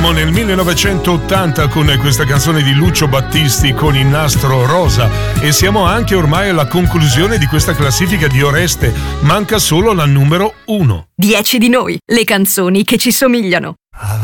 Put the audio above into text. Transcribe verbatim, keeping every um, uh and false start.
Siamo nel millenovecentottanta con questa canzone di Lucio Battisti con Il nastro rosa e siamo anche ormai alla conclusione di questa classifica di Oreste. Manca solo la numero uno. Dieci di noi, le canzoni che ci somigliano.